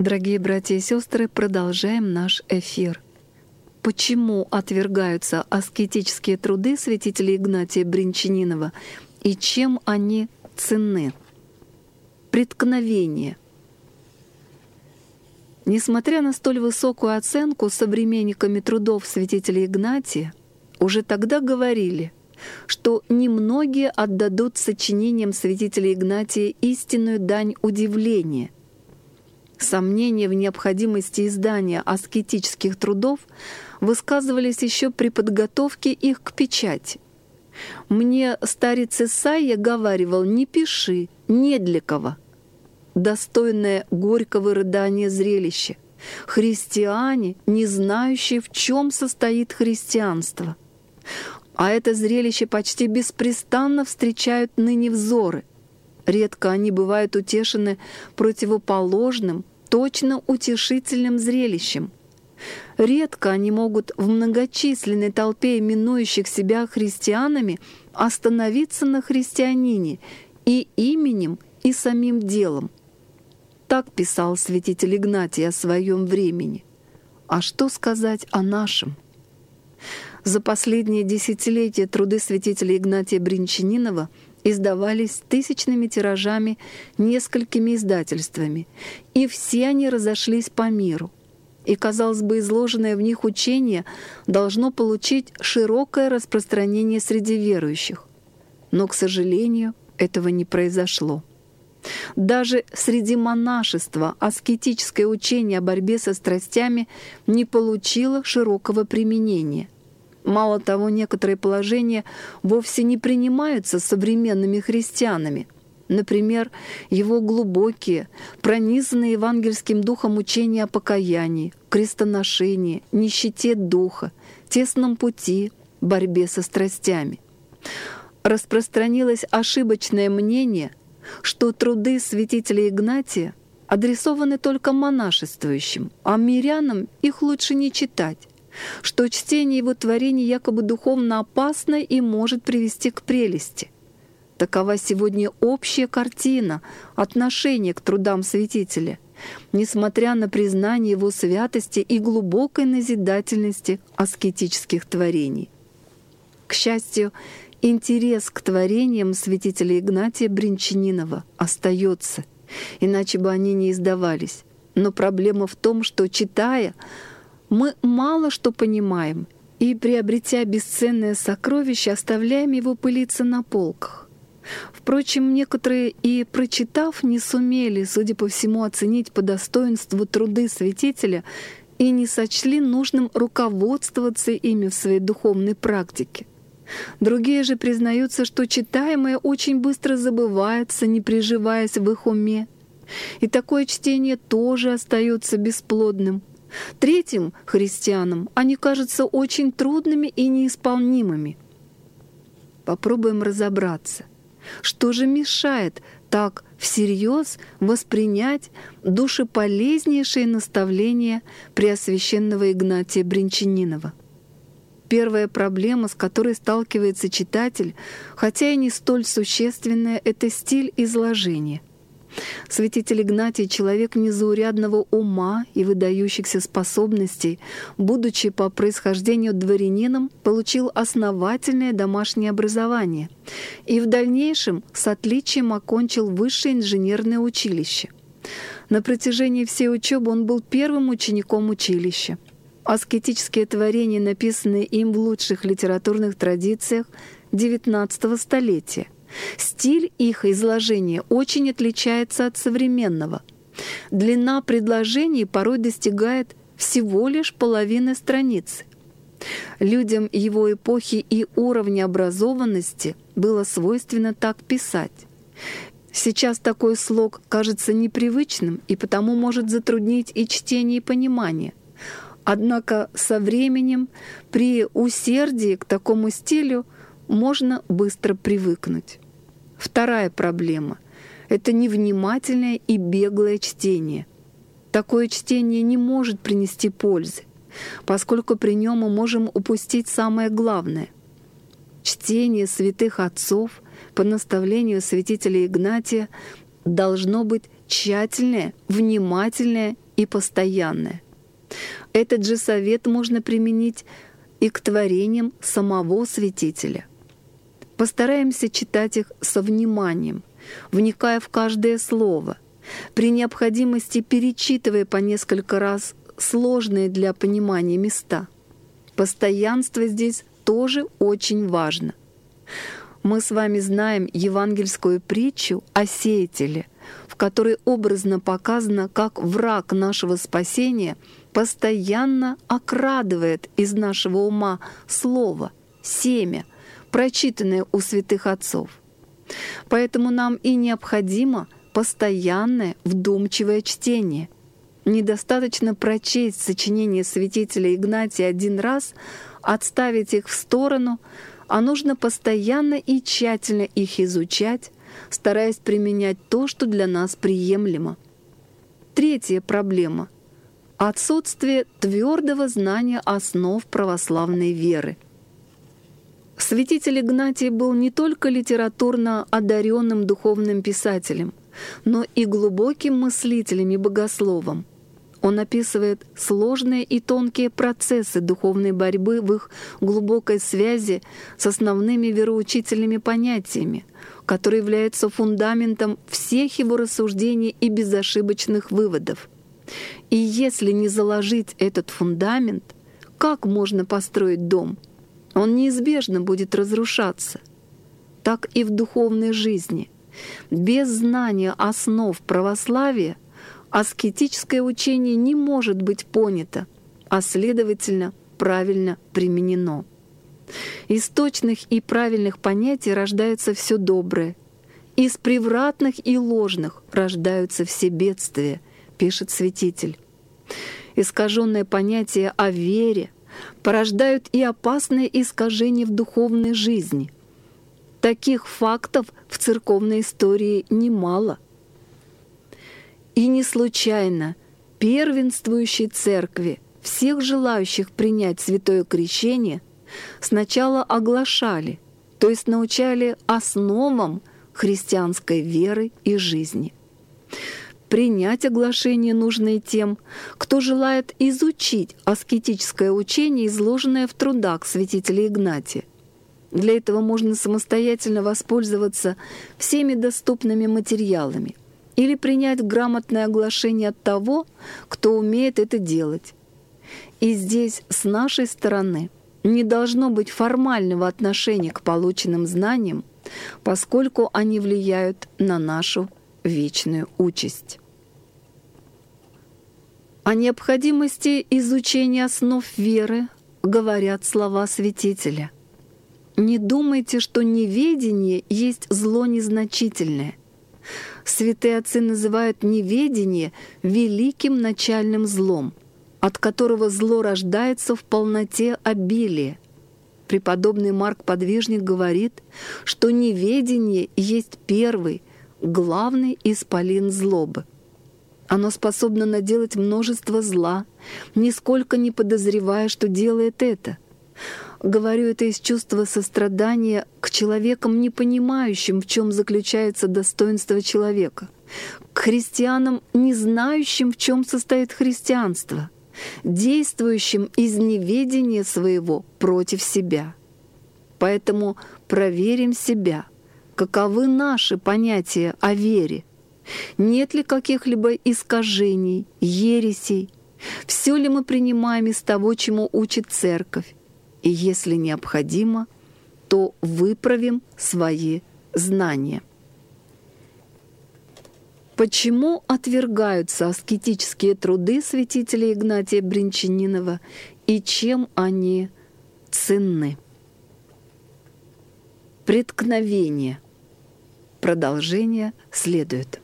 Дорогие братья и сестры, продолжаем наш эфир. Почему отвергаются аскетические труды святителя Игнатия Бринчанинова и чем они ценны? Преткновение. Несмотря на столь высокую оценку современниками трудов святителя Игнатия, уже тогда говорили, что немногие отдадут сочинениям святителя Игнатия истинную дань удивления. Сомнения в необходимости издания аскетических трудов высказывались еще при подготовке их к печати. «Мне старец Исайя говаривал: не пиши, не для кого». Достойное горького рыдания зрелище. Христиане, не знающие, в чем состоит христианство. А это зрелище почти беспрестанно встречают ныне взоры. Редко они бывают утешены противоположным, точно утешительным зрелищем. Редко они могут в многочисленной толпе именующих себя христианами остановиться на христианине и именем, и самим делом. Так писал святитель Игнатий о своем времени. А что сказать о нашем? За последние десятилетия труды святителя Игнатия Бринчанинова издавались тысячными тиражами несколькими издательствами, и все они разошлись по миру. И, казалось бы, изложенное в них учение должно получить широкое распространение среди верующих. Но, к сожалению, этого не произошло. Даже среди монашества аскетическое учение о борьбе со страстями не получило широкого применения. Мало того, некоторые положения вовсе не принимаются современными христианами. Например, его глубокие, пронизанные евангельским духом учения о покаянии, крестоношении, нищете духа, тесном пути, борьбе со страстями. Распространилось ошибочное мнение, что труды святителя Игнатия адресованы только монашествующим, а мирянам их лучше не читать, что чтение его творений якобы духовно опасно и может привести к прелести. Такова сегодня общая картина отношения к трудам святителя, несмотря на признание его святости и глубокой назидательности аскетических творений. К счастью, интерес к творениям святителя Игнатия Бринчанинова остается, иначе бы они не издавались. Но проблема в том, что, читая, мы мало что понимаем, и, приобретя бесценное сокровище, оставляем его пылиться на полках. Впрочем, некоторые и прочитав, не сумели, судя по всему, оценить по достоинству труды святителя и не сочли нужным руководствоваться ими в своей духовной практике. Другие же признаются, что читаемое очень быстро забывается, не приживаясь в их уме. И такое чтение тоже остается бесплодным. Третьим христианам они кажутся очень трудными и неисполнимыми. Попробуем разобраться, что же мешает так всерьез воспринять душеполезнейшие наставления Преосвященного Игнатия Бринчанинова. Первая проблема, с которой сталкивается читатель, хотя и не столь существенная, — это стиль изложения. Святитель Игнатий — человек незаурядного ума и выдающихся способностей, будучи по происхождению дворянином, получил основательное домашнее образование и в дальнейшем с отличием окончил высшее инженерное училище. На протяжении всей учебы он был первым учеником училища. Аскетические творения, написанные им в лучших литературных традициях XIX столетия. Стиль их изложения очень отличается от современного. Длина предложений порой достигает всего лишь половины страницы. Людям его эпохи и уровня образованности было свойственно так писать. Сейчас такой слог кажется непривычным и потому может затруднить и чтение, и понимание. Однако со временем при усердии к такому стилю можно быстро привыкнуть. Вторая проблема — это невнимательное и беглое чтение. Такое чтение не может принести пользы, поскольку при нем мы можем упустить самое главное. Чтение святых отцов по наставлению святителя Игнатия должно быть тщательное, внимательное и постоянное. Этот же совет можно применить и к творениям самого святителя. Постараемся читать их со вниманием, вникая в каждое слово, при необходимости перечитывая по несколько раз сложные для понимания места. Постоянство здесь тоже очень важно. Мы с вами знаем евангельскую притчу о сеятеле, в которой образно показано, как враг нашего спасения постоянно окрадывает из нашего ума слово, семя, прочитанное у святых отцов. Поэтому нам и необходимо постоянное вдумчивое чтение. Недостаточно прочесть сочинения святителя Игнатия один раз, отставить их в сторону, а нужно постоянно и тщательно их изучать, стараясь применять то, что для нас приемлемо. Третья проблема — отсутствие твердого знания основ православной веры. Святитель Игнатий был не только литературно одаренным духовным писателем, но и глубоким мыслителем и богословом. Он описывает сложные и тонкие процессы духовной борьбы в их глубокой связи с основными вероучительными понятиями, которые являются фундаментом всех его рассуждений и безошибочных выводов. И если не заложить этот фундамент, как можно построить дом? Он неизбежно будет разрушаться. Так и в духовной жизни. Без знания основ православия аскетическое учение не может быть понято, а следовательно, правильно применено. Из точных и правильных понятий рождается все доброе. Из превратных и ложных рождаются все бедствия, пишет святитель. Искаженное понятие о вере порождают и опасные искажения в духовной жизни. Таких фактов в церковной истории немало. И не случайно первенствующей церкви всех желающих принять святое крещение сначала оглашали, то есть научали основам христианской веры и жизни. Принять оглашение нужно и тем, кто желает изучить аскетическое учение, изложенное в трудах святителя Игнатия. Для этого можно самостоятельно воспользоваться всеми доступными материалами или принять грамотное оглашение от того, кто умеет это делать. И здесь с нашей стороны не должно быть формального отношения к полученным знаниям, поскольку они влияют на нашу вечную участь. О необходимости изучения основ веры говорят слова святителя. «Не думайте, что неведение есть зло незначительное. Святые отцы называют неведение великим начальным злом, от которого зло рождается в полноте обилия. Преподобный Марк Подвижник говорит, что неведение есть первый, главный исполин злобы. Оно способно наделать множество зла, нисколько не подозревая, что делает это. Говорю это из чувства сострадания к человекам, не понимающим, в чем заключается достоинство человека, к христианам, не знающим, в чем состоит христианство, действующим из неведения своего против себя. Поэтому проверим себя, каковы наши понятия о вере, нет ли каких-либо искажений, ересей, все ли мы принимаем из того, чему учит Церковь, и если необходимо, то выправим свои знания. Почему отвергаются аскетические труды святителя Игнатия Брянчанинова и чем они ценны? Преткновение. Продолжение следует.